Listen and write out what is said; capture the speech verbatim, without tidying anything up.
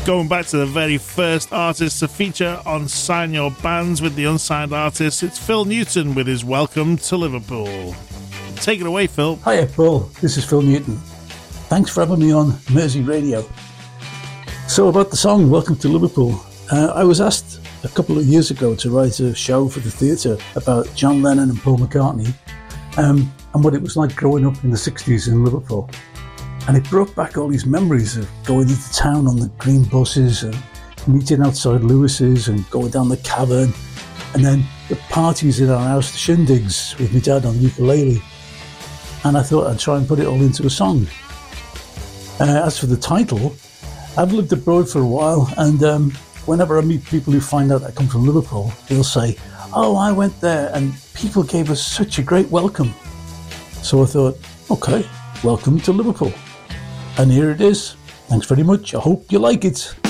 Going back to the very first artist to feature on Sign Your Bands with the Unsigned Artist, it's Phil Newton with his Welcome to Liverpool. Take it away, Phil. Hiya, Paul. This is Phil Newton. Thanks for having me on Mersey Radio. So about the song Welcome to Liverpool, uh, I was asked a couple of years ago to write a show for the theatre about John Lennon and Paul McCartney um, and what it was like growing up in the sixties in Liverpool. And it brought back all these memories of going into town on the green buses and meeting outside Lewis's and going down the cavern, and then the parties in our house, the shindigs with my dad on ukulele. And I thought I'd try and put it all into a song. Uh, as for the title, I've lived abroad for a while, and um, whenever I meet people who find out I come from Liverpool, they'll say, "Oh, I went there and people gave us such a great welcome." So I thought, okay, welcome to Liverpool. And here it is. Thanks very much. I hope you like it.